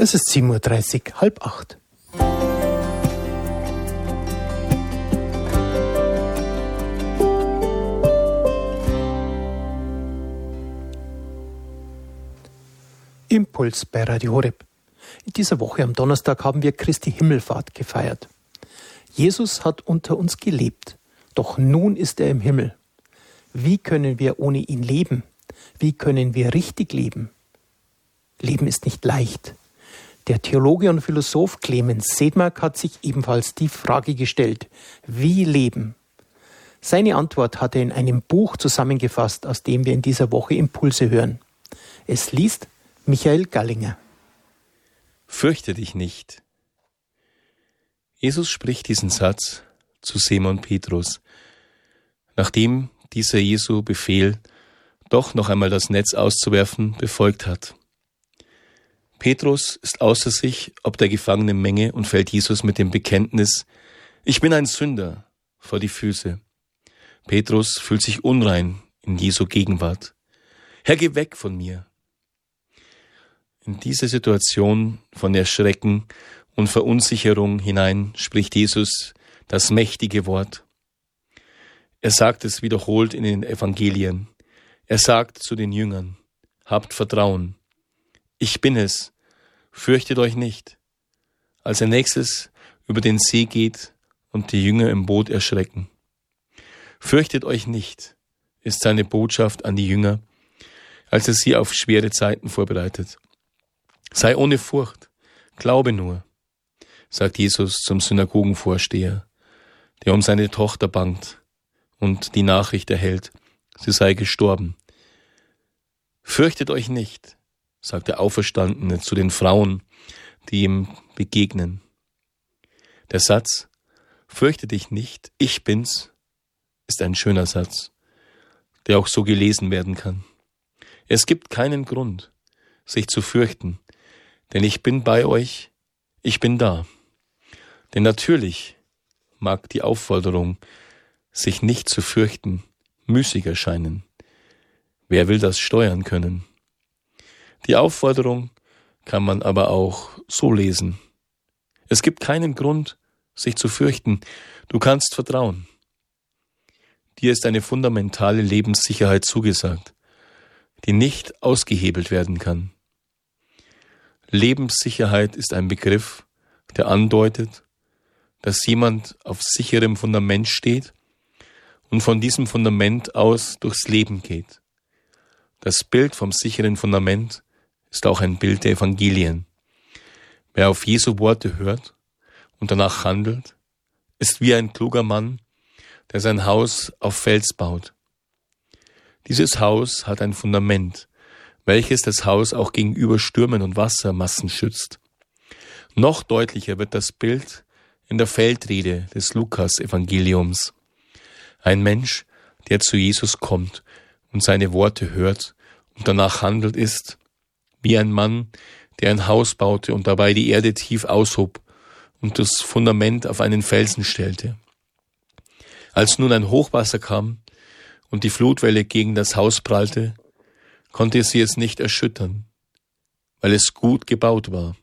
Es ist 7:30 Uhr, 7:30. Impuls bei Radio Horeb. In dieser Woche am Donnerstag haben wir Christi Himmelfahrt gefeiert. Jesus hat unter uns gelebt, doch nun ist er im Himmel. Wie können wir ohne ihn leben? Wie können wir richtig leben? Leben ist nicht leicht. Der Theologe und Philosoph Clemens Sedmak hat sich ebenfalls die Frage gestellt: Wie leben? Seine Antwort hat er in einem Buch zusammengefasst, aus dem wir in dieser Woche Impulse hören. Es liest Michael Gallinger. Fürchte dich nicht. Jesus spricht diesen Satz zu Simon Petrus, nachdem dieser Jesu Befehl, doch noch einmal das Netz auszuwerfen, befolgt hat. Petrus ist außer sich ob der gefangenen Menge und fällt Jesus mit dem Bekenntnis: Ich bin ein Sünder, vor die Füße. Petrus fühlt sich unrein in Jesu Gegenwart. Herr, geh weg von mir. In diese Situation von Erschrecken und Verunsicherung hinein spricht Jesus das mächtige Wort. Er sagt es wiederholt in den Evangelien. Er sagt zu den Jüngern: Habt Vertrauen. Ich bin es. Fürchtet euch nicht. Als er nächstes über den See geht und die Jünger im Boot erschrecken. Fürchtet euch nicht, ist seine Botschaft an die Jünger, als er sie auf schwere Zeiten vorbereitet. Sei ohne Furcht, glaube nur, sagt Jesus zum Synagogenvorsteher, der um seine Tochter bangt und die Nachricht erhält, sie sei gestorben. Fürchtet euch nicht, sagt der Auferstandene zu den Frauen, die ihm begegnen. Der Satz, fürchte dich nicht, ich bin's, ist ein schöner Satz, der auch so gelesen werden kann. Es gibt keinen Grund, sich zu fürchten, denn ich bin bei euch, ich bin da. Denn natürlich mag die Aufforderung, sich nicht zu fürchten, müßig erscheinen. Wer will das steuern können? Die Aufforderung kann man aber auch so lesen. Es gibt keinen Grund, sich zu fürchten. Du kannst vertrauen. Dir ist eine fundamentale Lebenssicherheit zugesagt, die nicht ausgehebelt werden kann. Lebenssicherheit ist ein Begriff, der andeutet, dass jemand auf sicherem Fundament steht und von diesem Fundament aus durchs Leben geht. Das Bild vom sicheren Fundament ist auch ein Bild der Evangelien. Wer auf Jesu Worte hört und danach handelt, ist wie ein kluger Mann, der sein Haus auf Fels baut. Dieses Haus hat ein Fundament, welches das Haus auch gegenüber Stürmen und Wassermassen schützt. Noch deutlicher wird das Bild in der Feldrede des Lukas-Evangeliums. Ein Mensch, der zu Jesus kommt und seine Worte hört und danach handelt, ist wie ein Mann, der ein Haus baute und dabei die Erde tief aushob und das Fundament auf einen Felsen stellte. Als nun ein Hochwasser kam und die Flutwelle gegen das Haus prallte, konnte sie es nicht erschüttern, weil es gut gebaut war.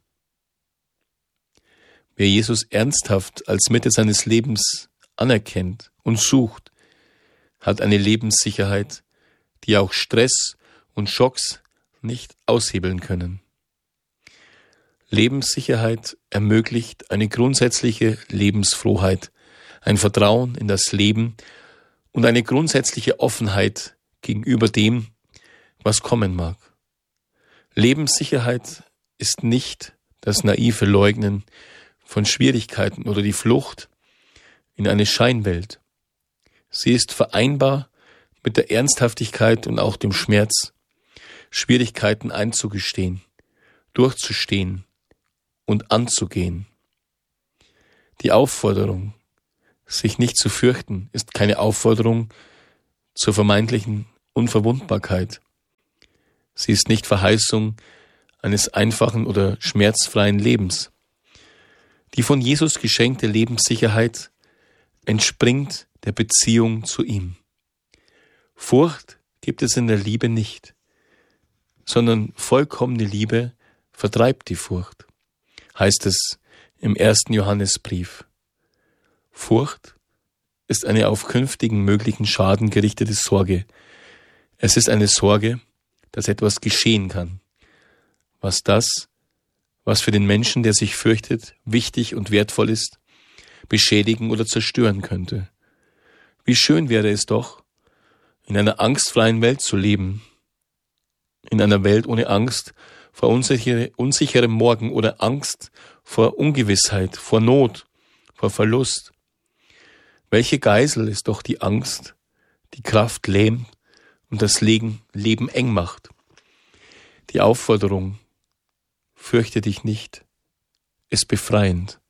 Wer Jesus ernsthaft als Mitte seines Lebens anerkennt und sucht, hat eine Lebenssicherheit, die auch Stress und Schocks nicht aushebeln können. Lebenssicherheit ermöglicht eine grundsätzliche Lebensfroheit, ein Vertrauen in das Leben und eine grundsätzliche Offenheit gegenüber dem, was kommen mag. Lebenssicherheit ist nicht das naive Leugnen von Schwierigkeiten oder die Flucht in eine Scheinwelt. Sie ist vereinbar mit der Ernsthaftigkeit und auch dem Schmerz, Schwierigkeiten einzugestehen, durchzustehen und anzugehen. Die Aufforderung, sich nicht zu fürchten, ist keine Aufforderung zur vermeintlichen Unverwundbarkeit. Sie ist nicht Verheißung eines einfachen oder schmerzfreien Lebens. Die von Jesus geschenkte Lebenssicherheit entspringt der Beziehung zu ihm. Furcht gibt es in der Liebe nicht, sondern vollkommene Liebe vertreibt die Furcht, heißt es im 1. Johannesbrief. Furcht ist eine auf künftigen möglichen Schaden gerichtete Sorge. Es ist eine Sorge, dass etwas geschehen kann, was für den Menschen, der sich fürchtet, wichtig und wertvoll ist, beschädigen oder zerstören könnte. Wie schön wäre es doch, in einer angstfreien Welt zu leben, in einer Welt ohne Angst vor unsicherem Morgen oder Angst vor Ungewissheit, vor Not, vor Verlust. Welche Geisel ist doch die Angst, die Kraft lähmt und das Leben eng macht. Die Aufforderung, fürchte dich nicht, ist befreiend.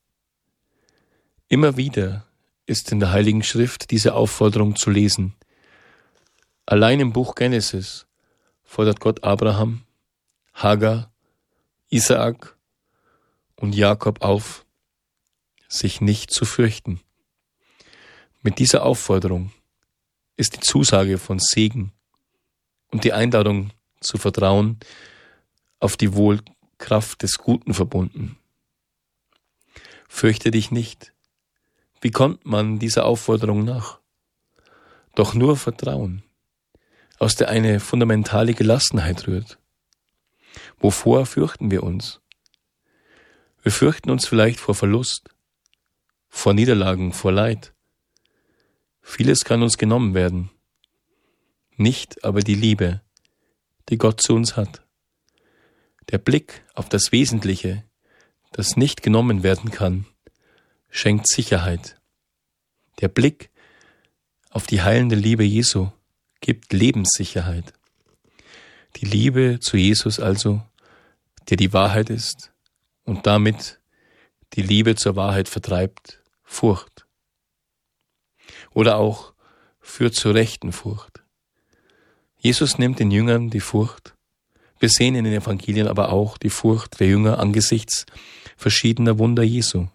Immer wieder ist in der Heiligen Schrift diese Aufforderung zu lesen. Allein im Buch Genesis fordert Gott Abraham, Hagar, Isaak und Jakob auf, sich nicht zu fürchten. Mit dieser Aufforderung ist die Zusage von Segen und die Einladung zu vertrauen auf die Wohlkraft des Guten verbunden. Fürchte dich nicht. Wie kommt man dieser Aufforderung nach? Doch nur Vertrauen, aus der eine fundamentale Gelassenheit rührt. Wovor fürchten wir uns? Wir fürchten uns vielleicht vor Verlust, vor Niederlagen, vor Leid. Vieles kann uns genommen werden, nicht aber die Liebe, die Gott zu uns hat. Der Blick auf das Wesentliche, das nicht genommen werden kann, schenkt Sicherheit. Der Blick auf die heilende Liebe Jesu gibt Lebenssicherheit. Die Liebe zu Jesus also, der die Wahrheit ist und damit die Liebe zur Wahrheit vertreibt, Furcht. Oder auch führt zur rechten Furcht. Jesus nimmt den Jüngern die Furcht. Wir sehen in den Evangelien aber auch die Furcht der Jünger angesichts verschiedener Wunder Jesu.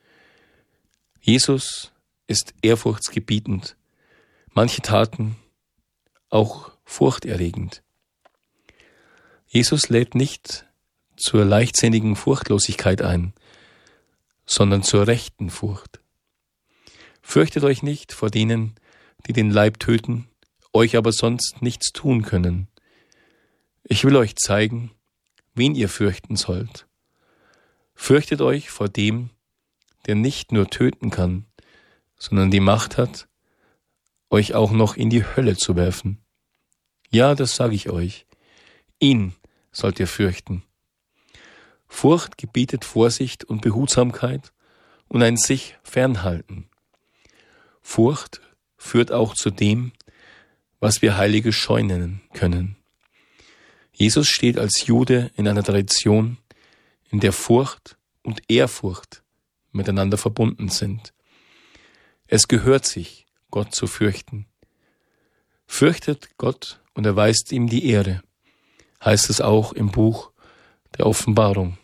Jesus ist ehrfurchtsgebietend, manche Taten auch furchterregend. Jesus lädt nicht zur leichtsinnigen Furchtlosigkeit ein, sondern zur rechten Furcht. Fürchtet euch nicht vor denen, die den Leib töten, euch aber sonst nichts tun können. Ich will euch zeigen, wen ihr fürchten sollt. Fürchtet euch vor dem, der nicht nur töten kann, sondern die Macht hat, euch auch noch in die Hölle zu werfen. Ja, das sage ich euch. Ihn sollt ihr fürchten. Furcht gebietet Vorsicht und Behutsamkeit und ein sich fernhalten. Furcht führt auch zu dem, was wir heilige Scheu nennen können. Jesus steht als Jude in einer Tradition, in der Furcht und Ehrfurcht miteinander verbunden sind. Es gehört sich, Gott zu fürchten. Fürchtet Gott und erweist ihm die Ehre, heißt es auch im Buch der Offenbarung.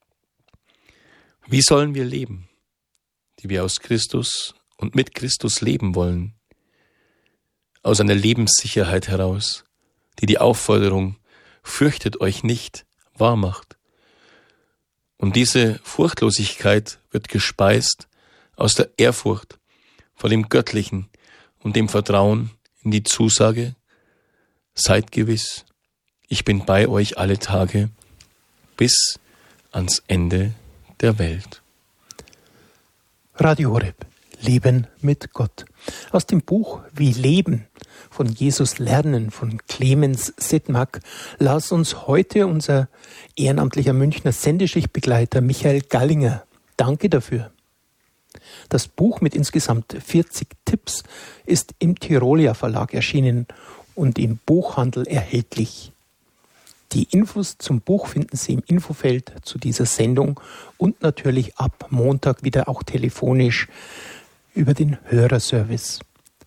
Wie sollen wir leben, die wir aus Christus und mit Christus leben wollen? Aus einer Lebenssicherheit heraus, die die Aufforderung fürchtet euch nicht wahr macht. Und diese Furchtlosigkeit wird gespeist aus der Ehrfurcht vor dem Göttlichen und dem Vertrauen in die Zusage, seid gewiss, ich bin bei euch alle Tage bis ans Ende der Welt. Radio Horeb, Leben mit Gott. Aus dem Buch Wie Leben von Jesus lernen von Clemens Sittmack las uns heute unser ehrenamtlicher Münchner Sendeschichtbegleiter Michael Gallinger. Danke dafür. Das Buch mit insgesamt 40 Tipps ist im Tirolia Verlag erschienen und im Buchhandel erhältlich. Die Infos zum Buch finden Sie im Infofeld zu dieser Sendung und natürlich ab Montag wieder auch telefonisch über den Hörerservice.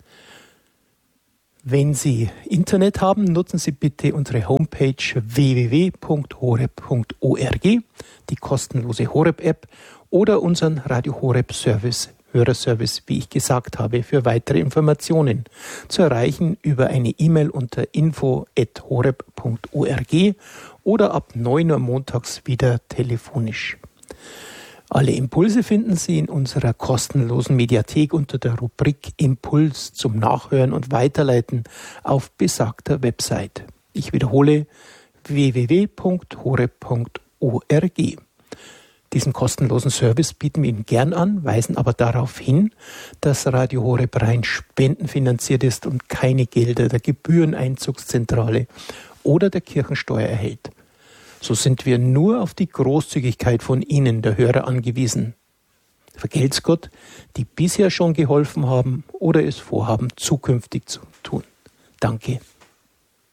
Wenn Sie Internet haben, nutzen Sie bitte unsere Homepage www.horeb.org, die kostenlose Horeb-App oder unseren Radio Horeb Service, Hörerservice, wie ich gesagt habe, für weitere Informationen. Zu erreichen über eine E-Mail unter info@horeb.org oder ab 9 Uhr montags wieder telefonisch. Alle Impulse finden Sie in unserer kostenlosen Mediathek unter der Rubrik Impuls zum Nachhören und Weiterleiten auf besagter Website. Ich wiederhole www.horeb.org. Diesen kostenlosen Service bieten wir Ihnen gern an, weisen aber darauf hin, dass Radio Horeb rein spendenfinanziert ist und keine Gelder der Gebühreneinzugszentrale oder der Kirchensteuer erhält. So sind wir nur auf die Großzügigkeit von Ihnen, der Hörer, angewiesen. Vergelt's Gott, die bisher schon geholfen haben oder es vorhaben, zukünftig zu tun. Danke.